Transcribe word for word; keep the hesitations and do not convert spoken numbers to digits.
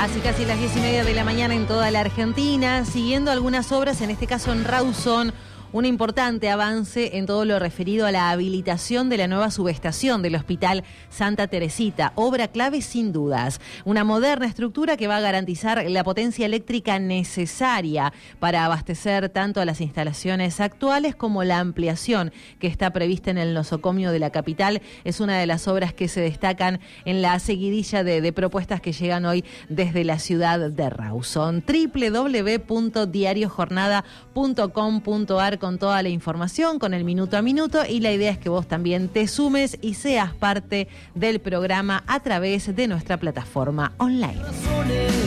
Hace casi las diez y media de la mañana en toda la Argentina, siguiendo algunas obras, en este caso en Rawson. Un importante avance en todo lo referido a la habilitación de la nueva subestación del Hospital Santa Teresita. Obra clave sin dudas. Una moderna estructura que va a garantizar la potencia eléctrica necesaria para abastecer tanto a las instalaciones actuales como la ampliación que está prevista en el nosocomio de la capital. Es una de las obras que se destacan en la seguidilla de, de propuestas que llegan hoy desde la ciudad de Rawson. doble u doble u doble u punto diario jornada punto com punto a r con toda la información, con el minuto a minuto, y la idea es que vos también te sumes y seas parte del programa a través de nuestra plataforma online.